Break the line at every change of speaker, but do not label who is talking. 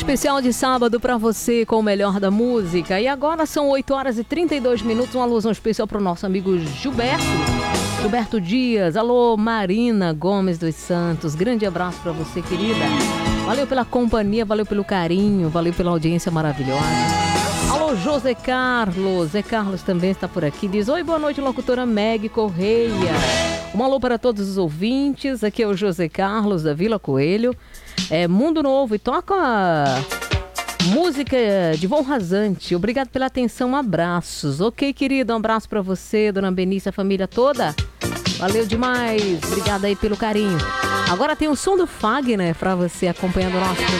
especial de sábado para você com o melhor da música. E agora são 8 horas e 32 minutos, uma alusão especial para o nosso amigo Gilberto Dias. Alô, Marina Gomes dos Santos. Grande abraço para você, querida. Valeu pela companhia, valeu pelo carinho, valeu pela audiência maravilhosa. Alô, José Carlos. Zé Carlos também está por aqui. Diz: oi, boa noite, locutora Meg Correia. Um alô para todos os ouvintes. Aqui é o José Carlos da Vila Coelho. É Mundo Novo e toca música de Von Rasante. Obrigado pela atenção, abraços. Ok, querido, um abraço pra você, dona Benícia, a família toda. Valeu demais, obrigada aí pelo carinho. Agora tem o som do Fagner pra você acompanhando o nosso programa.